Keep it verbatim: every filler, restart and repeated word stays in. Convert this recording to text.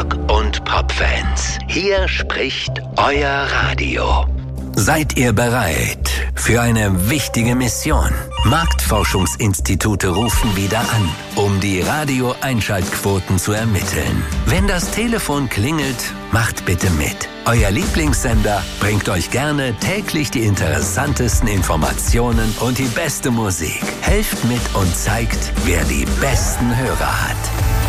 Rock- und Popfans. Hier spricht euer Radio. Seid ihr bereit für eine wichtige Mission? Marktforschungsinstitute rufen wieder an, um die Radio-Einschaltquoten zu ermitteln. Wenn das Telefon klingelt, macht bitte mit. Euer Lieblingssender bringt euch gerne täglich die interessantesten Informationen und die beste Musik. Helft mit und zeigt, wer die besten Hörer hat.